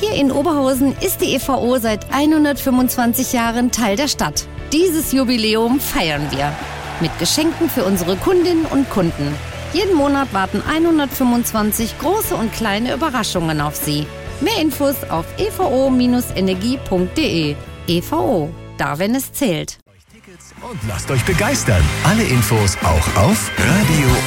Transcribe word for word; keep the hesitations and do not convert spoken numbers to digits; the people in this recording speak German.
Hier in Oberhausen ist die E V O seit hundertfünfundzwanzig Jahren Teil der Stadt. Dieses Jubiläum feiern wir mit Geschenken für unsere Kundinnen und Kunden. Jeden Monat warten hundertfünfundzwanzig große und kleine Überraschungen auf Sie. Mehr Infos auf e v o Bindestrich energie punkt de. E V O, da wenn es zählt. Und lasst euch begeistern. Alle Infos auch auf Radio